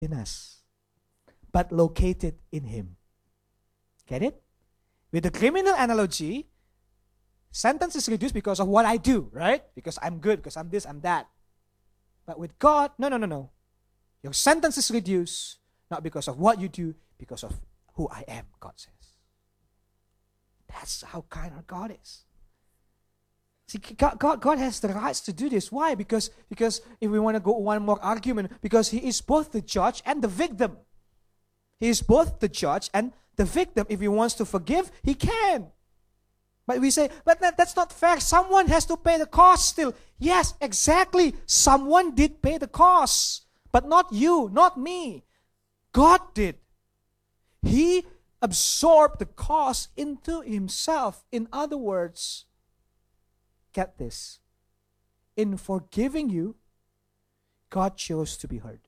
in us, but located in Him. Get it? With the criminal analogy, sentence is reduced because of what I do, right? Because I'm good, because I'm this, I'm that. But with God, no. Your sentence is reduced, not because of what you do, because of who I am, God says. That's how kind our God is. See, God has the rights to do this. Why? Because if we want to go one more argument, because He is both the judge and the victim. He is both the judge and the victim. If He wants to forgive, He can. But we say, but that's not fair. Someone has to pay the cost still. Yes, exactly. Someone did pay the cost. But not you, not me. God did. He absorbed the cost into Himself. In other words, get this. In forgiving you, God chose to be hurt.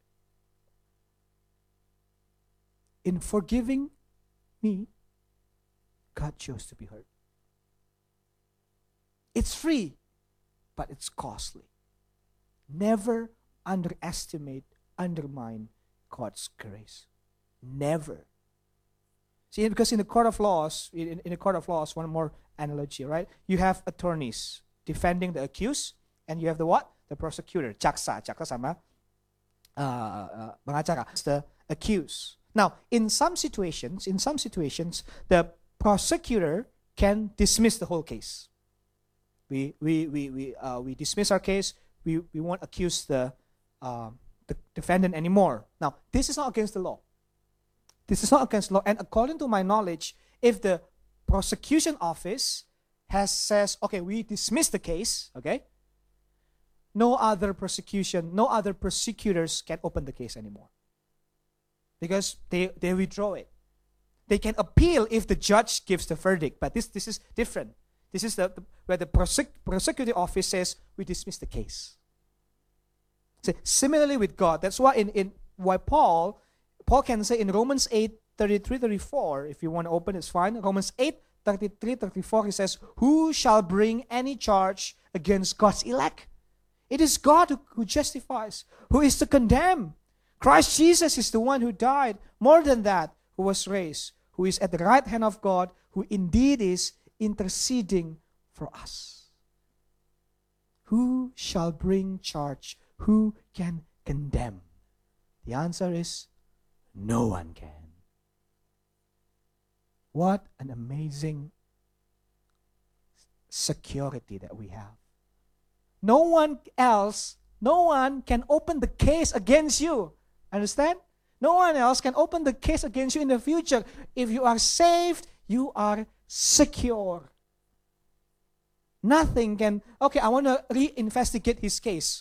In forgiving me, God chose to be hurt. It's free, but it's costly. Never undermine God's grace. Never. See, because in the court of laws, in the court of laws, one more analogy, right? You have attorneys defending the accused, and you have the what? The prosecutor, jaksa sama pengacara, the accused. Now, in some situations, the prosecutor can dismiss the whole case. We dismiss our case. We won't accuse the defendant anymore. Now, this is not against the law. This is not against law. And according to my knowledge, if the prosecution office says, okay, we dismiss the case, okay, no other prosecutors can open the case anymore. Because they withdraw it. They can appeal if the judge gives the verdict, but this is different. This is where the prosecuting office says, we dismiss the case. So, similarly with God, that's why why Paul can say in Romans 8:33-34, if you want to open, it's fine. Romans 8:33-34, he says, who shall bring any charge against God's elect? It is God who justifies. Who is to condemn? Christ Jesus is the one who died. More than that, who was raised, who is at the right hand of God, who indeed is interceding for us. Who shall bring charge? Who can condemn? The answer is no one can. What an amazing security that we have. No one can open the case against you. Understand? No one else can open the case against you in the future. If you are saved, you are secure. Nothing can, okay, I want to reinvestigate his case.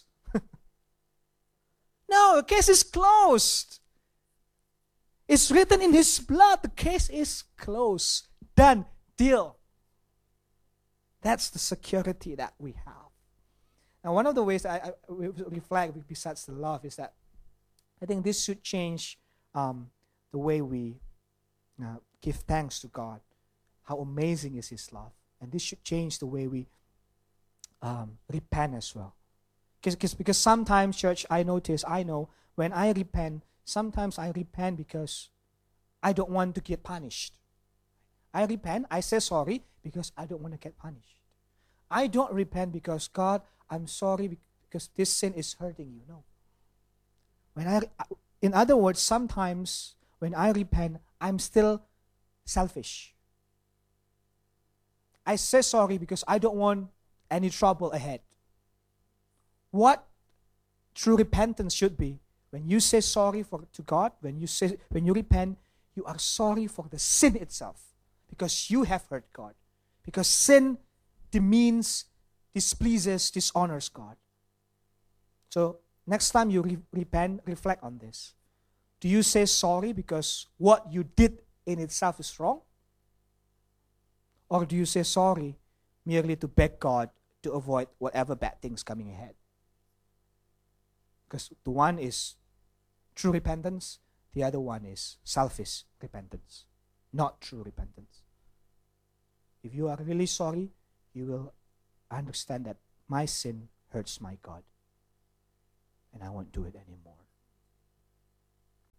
No, the case is closed. It's written in his blood. The case is closed. Done. Deal. That's the security that we have. Now, one of the ways that we reflect besides the love is that I think this should change the way we give thanks to God. How amazing is His love. And this should change the way we repent as well. Because sometimes, church, I know, when I repent, sometimes I repent because I don't want to get punished. I repent, I say sorry because I don't want to get punished. I don't repent because, God, I'm sorry because this sin is hurting you. No. In other words, sometimes when I repent, I'm still selfish. I say sorry because I don't want any trouble ahead. What true repentance should be, when you say sorry to God, when you repent, you are sorry for the sin itself because you have hurt God. Because sin demeans, displeases, dishonors God. So next time you repent, reflect on this. Do you say sorry because what you did in itself is wrong? Or do you say sorry merely to beg God to avoid whatever bad things coming ahead? Because the one is true repentance, the other one is selfish repentance, not true repentance. If you are really sorry, you will understand that my sin hurts my God, and I won't do it anymore.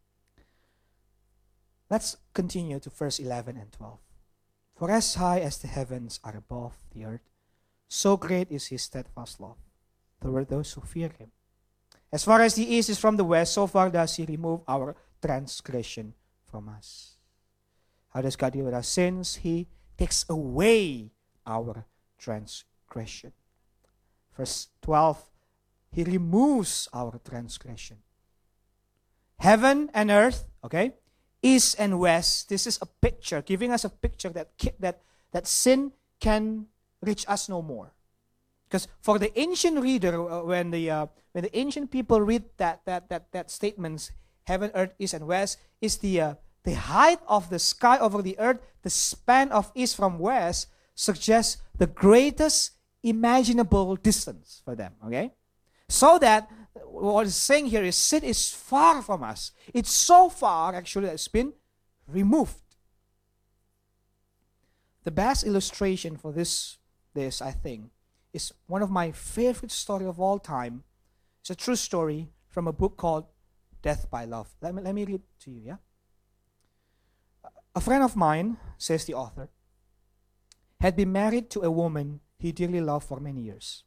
Let's continue to verse 11 and 12. For as high as the heavens are above the earth, so great is his steadfast love toward those who fear him. As far as the east is from the west, so far does he remove our transgression from us. How does God deal with our sins? He takes away our transgression. Verse 12, he removes our transgression. Heaven and earth, okay, east and west, this is a picture, giving us a picture that sin can reach us no more. Because for the ancient reader, when the ancient people read that statements, heaven, earth, east and west, is the height of the sky over the earth, the span of east from west, suggests the greatest imaginable distance for them, okay? So that what it's saying here is sin is far from us. It's so far, actually, that it's been removed. The best illustration for this I think, is one of my favorite story of all time. It's a true story from a book called Death by Love. Let me read to you, yeah? A friend of mine, says the author, had been married to a woman he dearly loved for many years.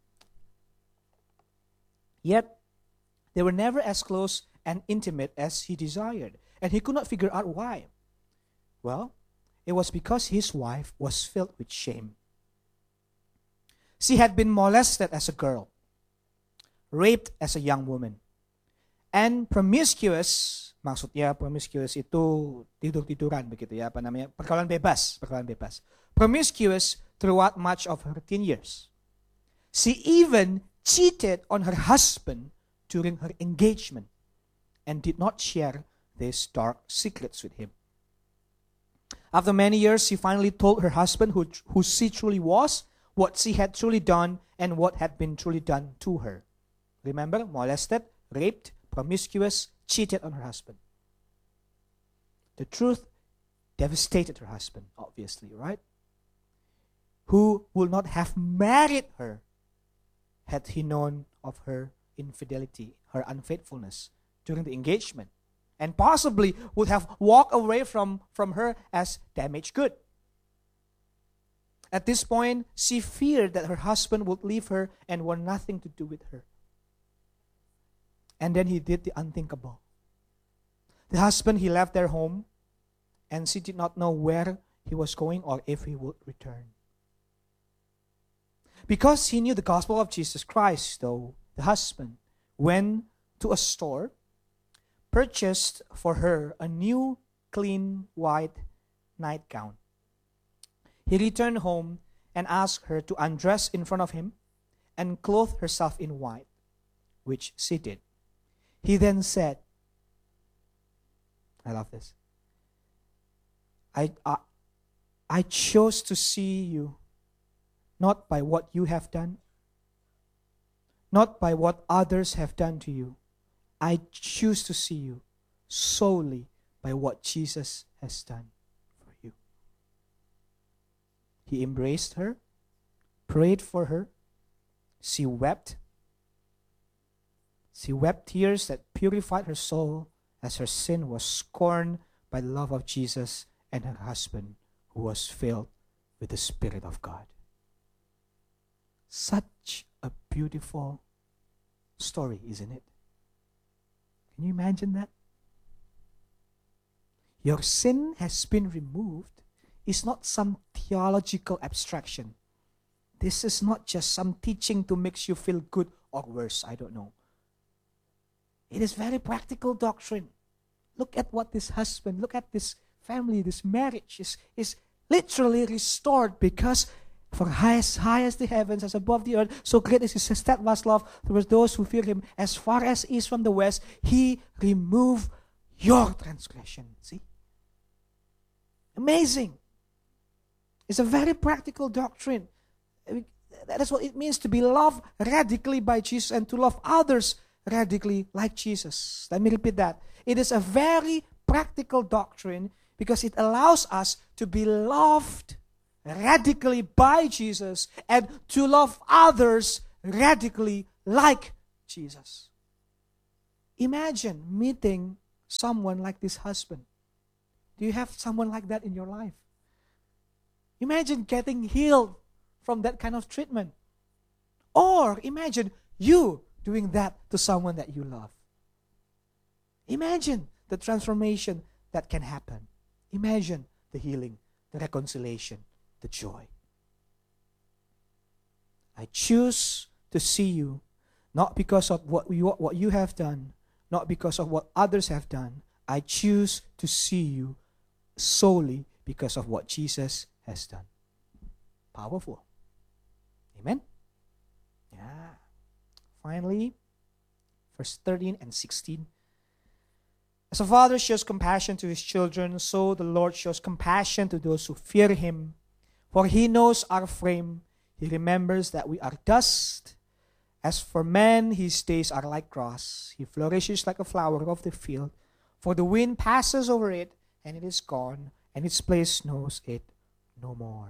Yet, they were never as close and intimate as he desired, and he could not figure out why. Well, it was because his wife was filled with shame. She had been molested as a girl, raped as a young woman, and promiscuous, maksudnya promiscuous itu tidur-tiduran begitu ya, apa namanya, pergaulan bebas. Promiscuous throughout much of her teen years. She even cheated on her husband during her engagement and did not share these dark secrets with him. After many years, she finally told her husband who she truly was, what she had truly done, and what had been truly done to her. Remember, molested, raped, promiscuous, cheated on her husband. The truth devastated her husband, obviously, right? Who would not have married her had he known of her infidelity, her unfaithfulness during the engagement, and possibly would have walked away from her as damaged good. At this point, she feared that her husband would leave her and want nothing to do with her. And then he did the unthinkable. The husband, he left their home, and she did not know where he was going or if he would return. Because he knew the gospel of Jesus Christ, though, the husband went to a store, purchased for her a new, clean, white nightgown. He returned home and asked her to undress in front of him and clothe herself in white, which she did. He then said, I love this, I chose to see you not by what you have done, not by what others have done to you. I choose to see you solely by what Jesus has done for you. He embraced her, prayed for her. She wept. She wept tears that purified her soul as her sin was scorned by the love of Jesus and her husband, who was filled with the Spirit of God. Such a beautiful story, isn't it? Can you imagine that? Your sin has been removed is not some theological abstraction. This is not just some teaching to make you feel good or worse, I don't know. It is very practical doctrine. Look at what this husband, look at this family, this marriage is literally restored, because for as high as the heavens, as above the earth, so great is his steadfast love towards those who fear him. As far as east from the west, he removed your transgression. See? Amazing. It's a very practical doctrine. That is what it means to be loved radically by Jesus and to love others radically like Jesus. Let me repeat that. It is a very practical doctrine because it allows us to be loved radically by Jesus and to love others radically like Jesus. Imagine meeting someone like this husband Do you have someone like that in your life? Imagine getting healed from that kind of treatment. Or imagine you doing that to someone that you love. Imagine the transformation that can happen. Imagine the healing, the reconciliation, the joy. I choose to see you not because of what you have done, not because of what others have done. I choose to see you solely because of what Jesus has done. Powerful. Amen? Yeah. Finally, verse 13 and 16. As a father shows compassion to his children, so the Lord shows compassion to those who fear him. For he knows our frame. He remembers that we are dust. As for man, his days are like grass. He flourishes like a flower of the field. For the wind passes over it, and it is gone, and its place knows it no more.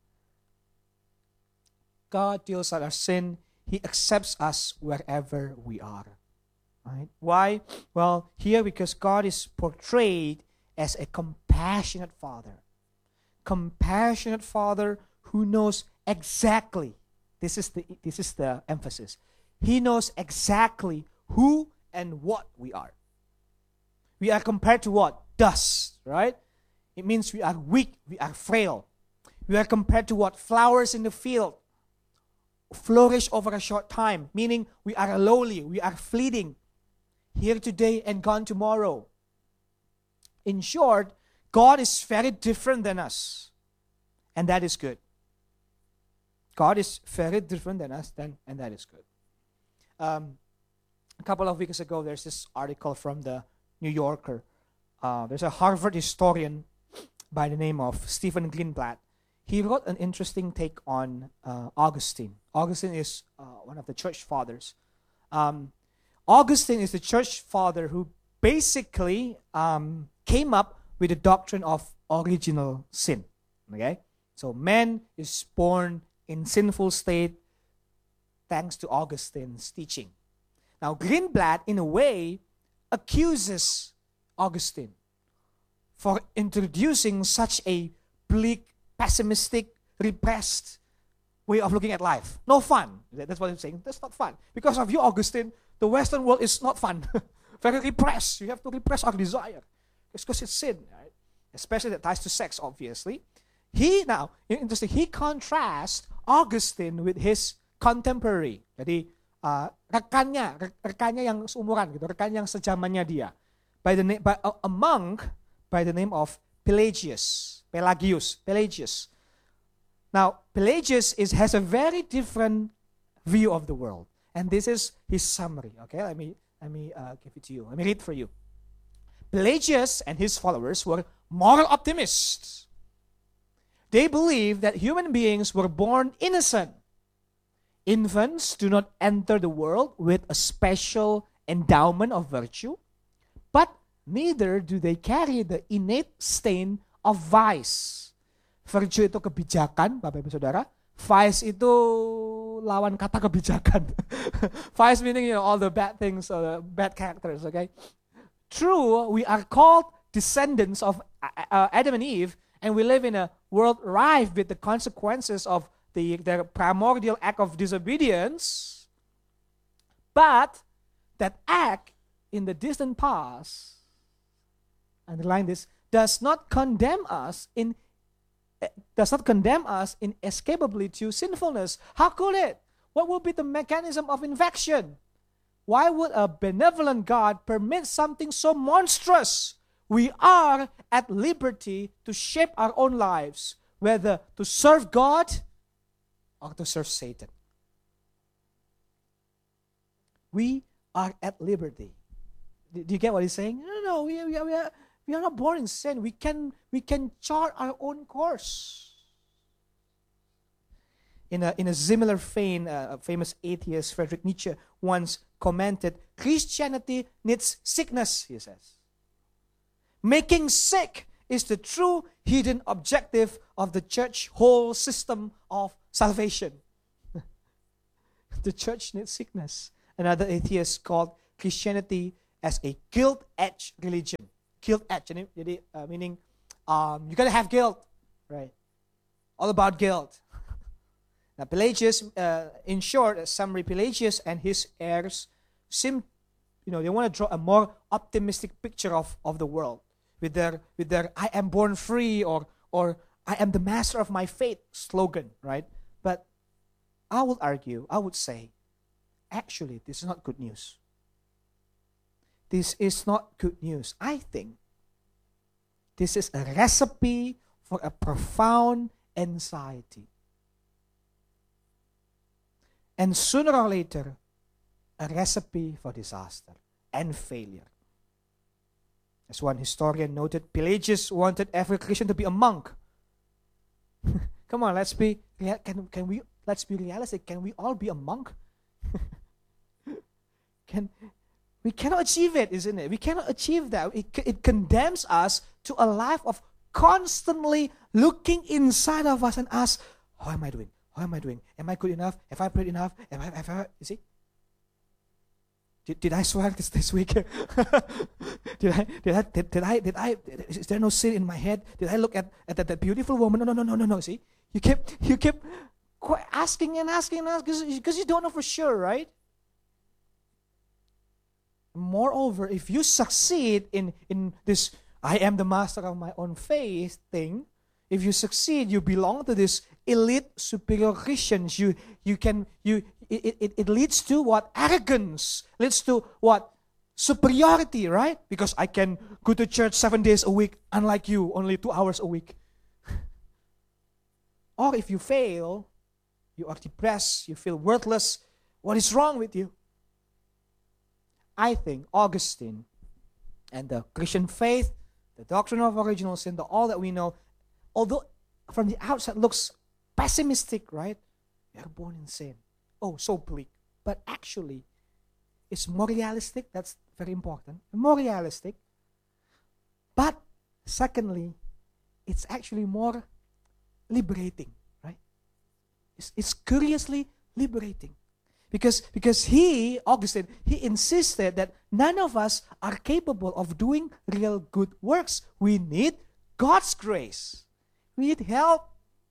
God deals with our sin. He accepts us wherever we are. Right? Why? Well, here because God is portrayed as a compassionate father. Compassionate father who knows exactly, this is the emphasis. He knows exactly who and what we are. We are compared to what? Dust, right? It means we are weak, we are frail. We are compared to what? Flowers in the field. Flourish over a short time, meaning we are lowly, we are fleeting. Here today and gone tomorrow. In short, God is very different than us. And that is good. God is very different than us, and that is good. A couple of weeks ago, there's this article from the New Yorker. There's a Harvard historian by the name of Stephen Greenblatt. He wrote an interesting take on Augustine. Augustine is one of the church fathers. Augustine is the church father who basically came up with the doctrine of original sin. Okay? So man is born in sinful state thanks to Augustine's teaching. Now Greenblatt, in a way, accuses Augustine for introducing such a bleak, pessimistic, repressed way of looking at life. No fun. That's what I'm saying. That's not fun. Because of you, Augustine, the Western world is not fun. Very repressed. You have to repress our desire. It's because it's sin, right? Especially that ties to sex, obviously. He contrasts Augustine with his contemporary. Jadi, rekannya yang seumuran, gitu, rekan yang sejamannya dia. A monk by the name of Pelagius. Now, Pelagius has a very different view of the world. And this is his summary. Okay, let me give it to you. Let me read for you. Pelagius and his followers were moral optimists. They believed that human beings were born innocent. Infants do not enter the world with a special endowment of virtue, but neither do they carry the innate stain of vice. Virtue itu kebijakan, Bapak Ibu Saudara. Vice itu lawan kata kebijakan. Vice meaning, all the bad things, or the bad characters, okay? True, we are called descendants of Adam and Eve, and we live in a world rife with the consequences of their primordial act of disobedience. But that act in the distant past, underline this, does not condemn us inescapably to sinfulness. How could it? What would be the mechanism of infection? Why would a benevolent God permit something so monstrous? We are at liberty to shape our own lives, whether to serve God or to serve Satan. We are at liberty. Do you get what he's saying? No, we are not born in sin. We can chart our own course. In a similar vein, a famous atheist, Friedrich Nietzsche, once commented, Christianity needs sickness, he says. Making sick is the true hidden objective of the church whole system of salvation. The church needs sickness. Another atheist called Christianity as a guilt-edged religion. Guilt-edged, meaning you got to have guilt, right? All about guilt. Now, Pelagius, in short, a summary, Pelagius and his heirs seem, they want to draw a more optimistic picture of the world with their "I am born free" or "I am the master of my fate" slogan, right? But I would say, actually, this is not good news. This is not good news. I think this is a recipe for a profound anxiety. And sooner or later, a recipe for disaster and failure. As one historian noted, Pelagius wanted every Christian to be a monk. Come on, let's be realistic. Can we all be a monk? We cannot achieve it, isn't it? We cannot achieve that. It condemns us to a life of constantly looking inside of us and ask, how am I doing? How am I doing? Am I good enough? Have I prayed enough? You see? Did I swear this week? Did I? Is there no sin in my head? Did I look at that beautiful woman? No. See, you kept asking because you don't know for sure, right? Moreover, if you succeed in this "I am the master of my own faith" thing, if you succeed, you belong to this elite superior Christians. It leads to what? Arrogance. Leads to what? Superiority, right? Because I can go to church 7 days a week, unlike you, only 2 hours a week. Or if you fail, you are depressed, you feel worthless. What is wrong with you? I think Augustine and the Christian faith, the doctrine of original sin, all that we know, although from the outside looks pessimistic, right? We are born in sin. Oh, so bleak. But actually, it's more realistic. That's very important. More realistic. But secondly, it's actually more liberating, right? It's curiously liberating. Because Augustine, he insisted that none of us are capable of doing real good works. We need God's grace. We need help.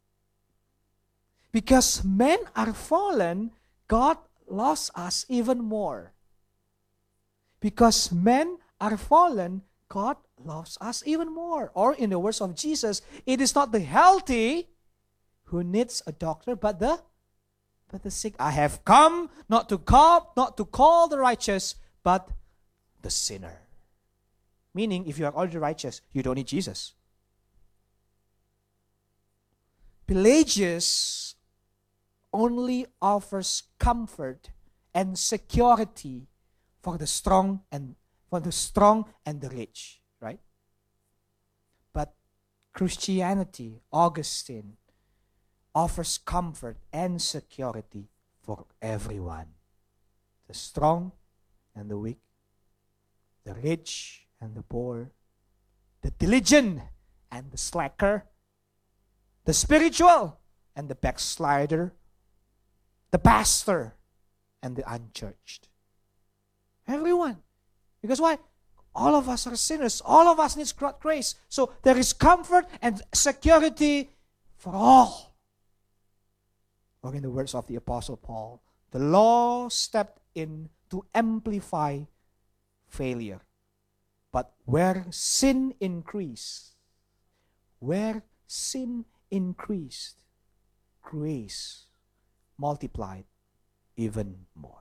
Because men are fallen, God loves us even more. Because men are fallen, God loves us even more. Or in the words of Jesus, it is not the healthy who needs a doctor, but the sick. I have come not to call the righteous, but the sinner. Meaning, if you are already righteous, you don't need Jesus. Pelagius only offers comfort and security for the strong and the rich, right? But Christianity, Augustine, offers comfort and security for everyone. The strong and the weak, the rich and the poor, the diligent and the slacker, the spiritual and the backslider, the pastor and the unchurched. Everyone. Because why? All of us are sinners. All of us need God's grace. So there is comfort and security for all. Or in the words of the Apostle Paul, the law stepped in to amplify failure. But where sin increased, grace multiplied even more.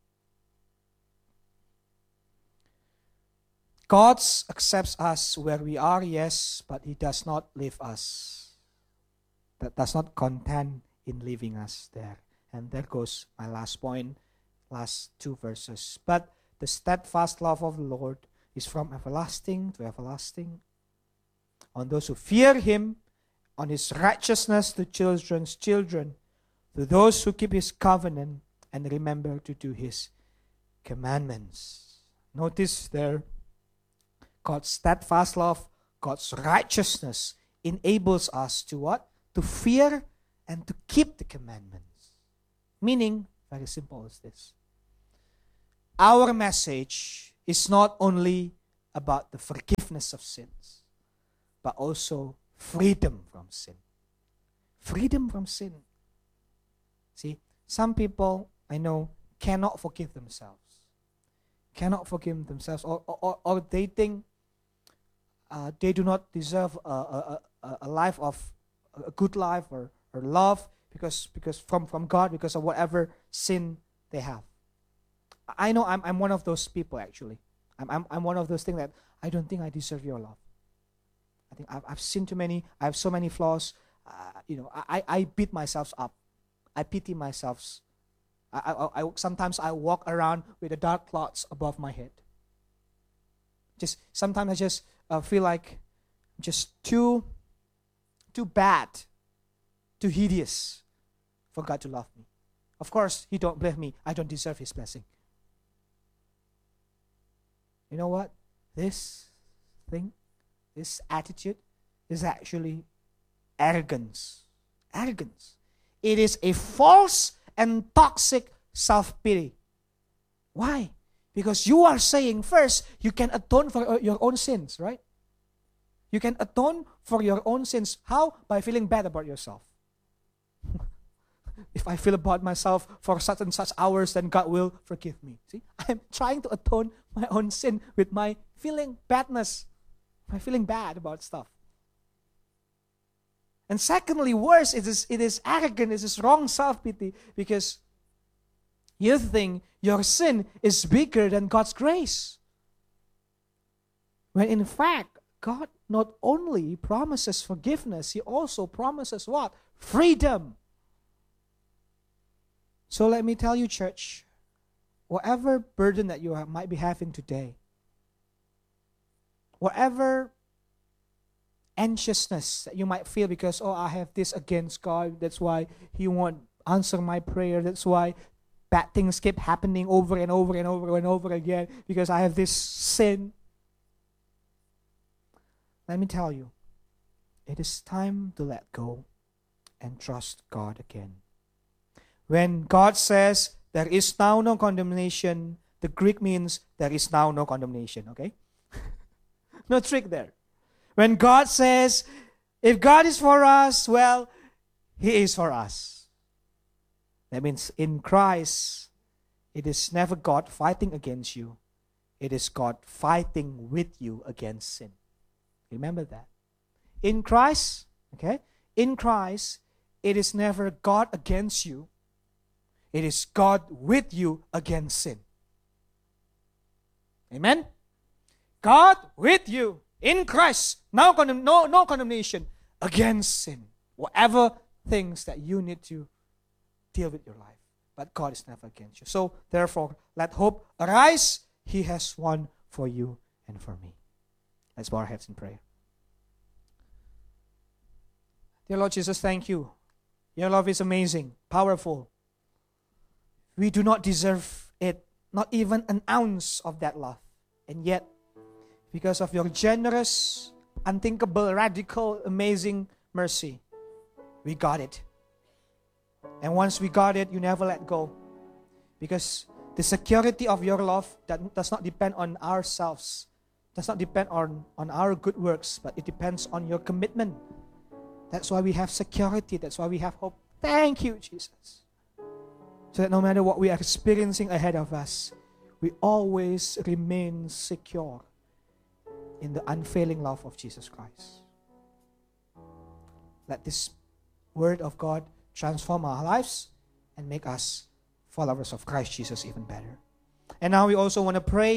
God accepts us where we are, yes, but He does not leave us. That does not content in leaving us there. And there goes my last point, last 2 verses. But the steadfast love of the Lord is from everlasting to everlasting on those who fear Him, on His righteousness to children's children, to those who keep His covenant and remember to do His commandments. Notice there, God's steadfast love, God's righteousness enables us to what? To fear and to keep the commandments. Meaning, very simple as this. Our message is not only about the forgiveness of sins, but also freedom from sin. Freedom from sin. See, some people I know cannot forgive themselves. Cannot forgive themselves, or they think they do not deserve a life of a good life or love because from God, because of whatever sin they have. I know I'm one of those people actually. I'm one of those things that I don't think I deserve your love. I think I've sinned too many. I have so many flaws. I beat myself up. I pity myself. I sometimes I walk around with the dark clouds above my head. Just sometimes I just feel like I'm just too bad, too hideous for God to love me. Of course, He don't blame me. I don't deserve His blessing. You know what? This thing, this attitude is actually arrogance. Arrogance. It is a false and toxic self-pity. Why? Because you are saying first, you can atone for your own sins, right? You can atone for your own sins. How? By feeling bad about yourself. If I feel about myself for such and such hours, then God will forgive me. See, I'm trying to atone my own sin with my feeling badness, my feeling bad about stuff. And secondly, worse, it is arrogant, it is wrong self-pity, because you think your sin is bigger than God's grace. When in fact, God not only promises forgiveness, He also promises what? Freedom. So let me tell you, church, whatever burden that you might be having today, whatever anxiousness that you might feel because, I have this against God, that's why He won't answer my prayer, that's why bad things keep happening over and over and over and over again, because I have this sin. Let me tell you, it is time to let go and trust God again. When God says there is now no condemnation, the Greek means there is now no condemnation, okay? No trick there. When God says, if God is for us, well, He is for us. That means in Christ, it is never God fighting against you. It is God fighting with you against sin. Remember that. In Christ, okay? In Christ, it is never God against you. It is God with you against sin. Amen? God with you in Christ. No condemnation against sin. Whatever things that you need to deal with your life. But God is never against you. So, therefore, let hope arise. He has won for you and for me. Let's bow our heads in prayer. Dear Lord Jesus, thank you. Your love is amazing, powerful. We do not deserve it, not even an ounce of that love. And yet, because of your generous, unthinkable, radical, amazing mercy, we got it. And once we got it, you never let go. Because the security of your love that does not depend on ourselves, does not depend on our good works, but it depends on your commitment. That's why we have security. That's why we have hope. Thank you, Jesus. So that no matter what we are experiencing ahead of us, we always remain secure in the unfailing love of Jesus Christ. Let this word of God transform our lives and make us followers of Christ Jesus even better. And now we also want to pray